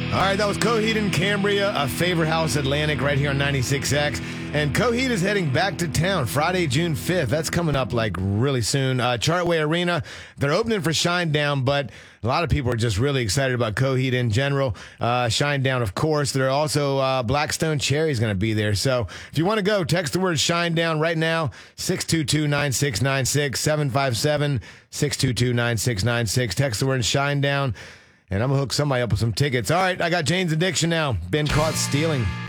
All right, that was Coheed and Cambria, a Favor House Atlantic right here on 96X. And Coheed is heading back to town Friday, June 5th. That's coming up like really soon. Chartway Arena, they're opening for Shinedown, but a lot of people are just really excited about Coheed in general. Shinedown, of course. There are also Blackstone Cherry is going to be there. So if you want to go, text the word Shinedown right now, 622-9696, 757-622-9696. Text the word Shinedown. And I'm going to hook somebody up with some tickets. All right, I got Jane's Addiction now. Been caught stealing.